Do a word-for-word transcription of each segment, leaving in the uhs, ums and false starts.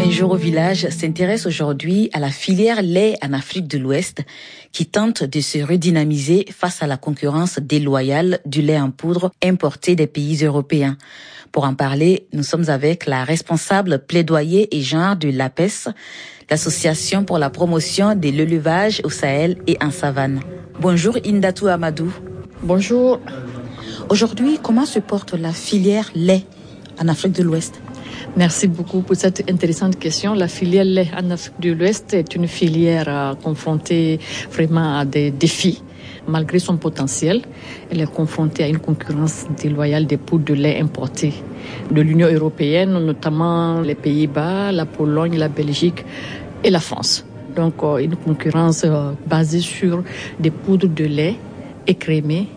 Un jour au village s'intéresse aujourd'hui à la filière lait en Afrique de l'Ouest qui tente de se redynamiser face à la concurrence déloyale du lait en poudre importé des pays européens. Pour en parler, nous sommes avec la responsable plaidoyer et genre de l'A P E S, l'Association pour la promotion de l'élevage au Sahel et en savane. Bonjour Indatou Amadou. Bonjour. Aujourd'hui, comment se porte la filière lait en Afrique de l'Ouest ? Merci beaucoup pour cette intéressante question. La filière lait en Afrique de l'Ouest est une filière euh, confrontée vraiment à des défis. Malgré son potentiel, elle est confrontée à une concurrence déloyale des poudres de lait importées de l'Union européenne, notamment les Pays-Bas, la Pologne, la Belgique et la France. Donc euh, une concurrence euh, basée sur des poudres de lait écrémées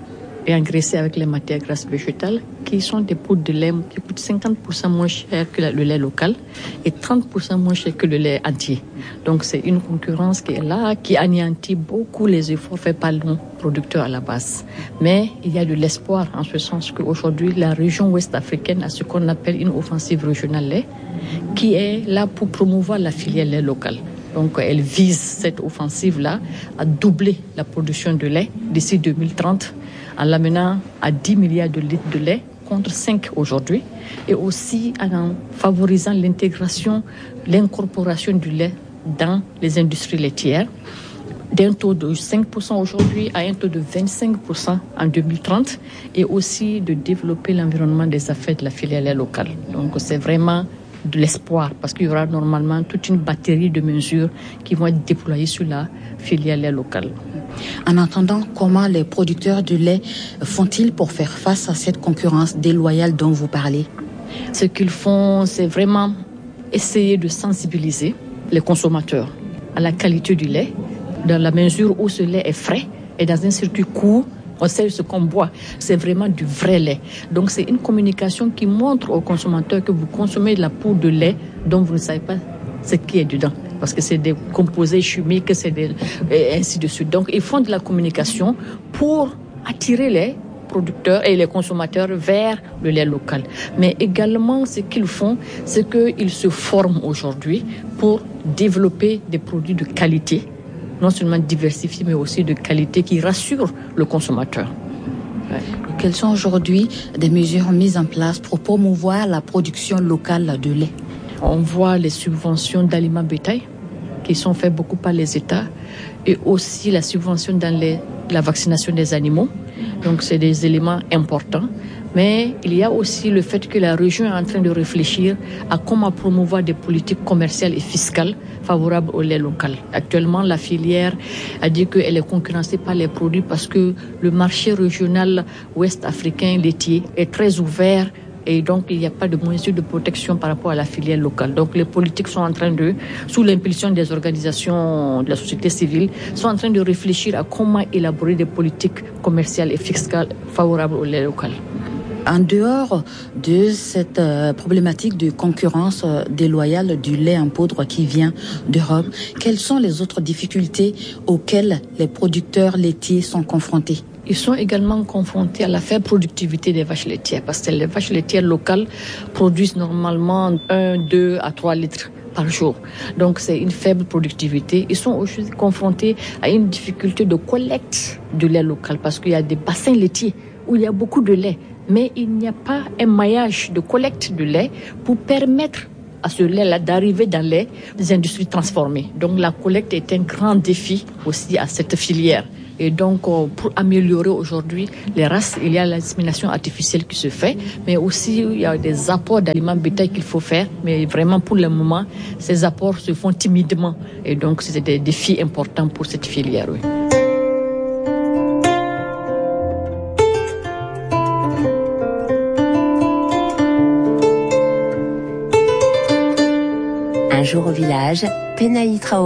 et engraissées avec les matières grasses végétales, qui sont des poudres de lait qui coûtent cinquante pour cent moins cher que le lait local et trente pour cent moins cher que le lait entier. Donc c'est une concurrence qui est là, qui anéantit beaucoup les efforts faits par nos producteurs à la base. Mais il y a de l'espoir en ce sens qu'aujourd'hui la région ouest africaine a ce qu'on appelle une offensive régionale lait, qui est là pour promouvoir la filière lait locale. Donc elle vise cette offensive-là à doubler la production de lait d'ici deux mille trente, en l'amenant à dix milliards de litres de lait contre cinq aujourd'hui, et aussi en favorisant l'intégration, l'incorporation du lait dans les industries laitières, d'un taux de cinq pour cent aujourd'hui à un taux de vingt-cinq pour cent en deux mille trente, et aussi de développer l'environnement des affaires de la filière lait locale. Donc c'est vraiment de l'espoir, parce qu'il y aura normalement toute une batterie de mesures qui vont être déployées sur la filière lait locale. En attendant, comment les producteurs de lait font-ils pour faire face à cette concurrence déloyale dont vous parlez ? Ce qu'ils font, c'est vraiment essayer de sensibiliser les consommateurs à la qualité du lait, dans la mesure où ce lait est frais et dans un circuit court. On sait ce qu'on boit, c'est vraiment du vrai lait. Donc c'est une communication qui montre aux consommateurs que vous consommez de la poudre de lait dont vous ne savez pas ce qui est dedans, parce que c'est des composés chimiques, c'est des, et ainsi de suite. Donc ils font de la communication pour attirer les producteurs et les consommateurs vers le lait local. Mais également, ce qu'ils font, c'est qu'ils se forment aujourd'hui pour développer des produits de qualité, non seulement diversifiés, mais aussi de qualité qui rassurent le consommateur. Ouais. Quelles sont aujourd'hui des mesures mises en place pour promouvoir la production locale de lait ? On voit les subventions d'aliments bétail qui sont faites beaucoup par les États, et aussi la subvention dans les, la vaccination des animaux. Donc c'est des éléments importants. Mais il y a aussi le fait que la région est en train de réfléchir à comment promouvoir des politiques commerciales et fiscales favorables au lait local. Actuellement, la filière a dit qu'elle est concurrencée par les produits parce que le marché régional ouest africain laitier est très ouvert, et donc il n'y a pas de mesures de protection par rapport à la filière locale. Donc les politiques sont en train de, sous l'impulsion des organisations de la société civile, sont en train de réfléchir à comment élaborer des politiques commerciales et fiscales favorables au lait local. En dehors de cette euh, problématique de concurrence euh, déloyale du lait en poudre qui vient d'Europe, quelles sont les autres difficultés auxquelles les producteurs laitiers sont confrontés ? Ils sont également confrontés à la faible productivité des vaches laitières, parce que les vaches laitières locales produisent normalement un, deux à trois litres par jour. Donc c'est une faible productivité. Ils sont aussi confrontés à une difficulté de collecte de lait local, parce qu'il y a des bassins laitiers où il y a beaucoup de lait, mais il n'y a pas un maillage de collecte de lait pour permettre à ce lait-là d'arriver dans les industries transformées. Donc la collecte est un grand défi aussi à cette filière. Et donc, pour améliorer aujourd'hui les races, il y a l'insémination artificielle qui se fait, mais aussi il y a des apports d'aliments bétail qu'il faut faire. Mais vraiment, pour le moment, ces apports se font timidement. Et donc, c'est des défis importants pour cette filière. Oui. Un jour au village, Penaï Traoré.